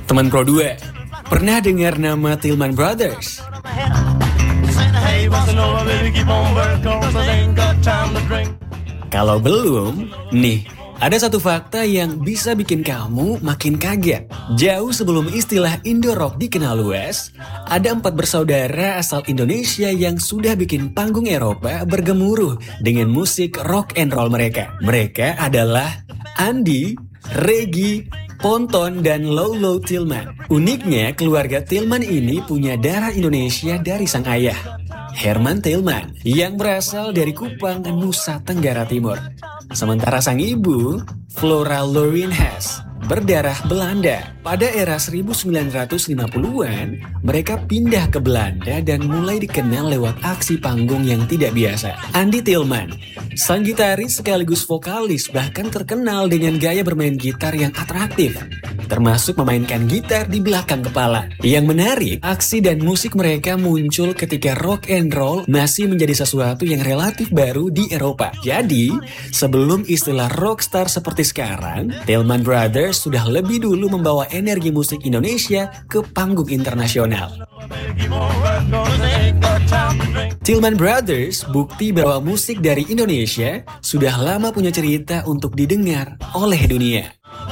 Teman Pro 2, pernah dengar nama Tillman Brothers? Kalau belum, nih, ada satu fakta yang bisa bikin kamu makin kaget. Jauh sebelum istilah Indo Rock dikenal luas, ada 4 bersaudara asal Indonesia yang sudah bikin panggung Eropa bergemuruh dengan musik rock and roll mereka. Mereka adalah Andi, Regi, Ponton, dan Lolo Tillman. Uniknya, keluarga Tillman ini punya darah Indonesia dari sang ayah, Herman Tillman, yang berasal dari Kupang, Nusa Tenggara Timur. Sementara sang ibu, Flora Loreen Hess, berdarah Belanda. Pada era 1950-an, mereka pindah ke Belanda dan mulai dikenal lewat aksi panggung yang tidak biasa. Andi Tillman, sang gitaris sekaligus vokalis, bahkan terkenal dengan gaya bermain gitar yang atraktif, termasuk memainkan gitar di belakang kepala. Yang menarik, aksi dan musik mereka muncul ketika rock and roll masih menjadi sesuatu yang relatif baru di Eropa. Jadi, sebelum istilah rockstar seperti sekarang, Tillman Brothers sudah lebih dulu membawa energi musik Indonesia ke panggung internasional. Tillman Brothers bukti bahwa musik dari Indonesia sudah lama punya cerita untuk didengar oleh dunia.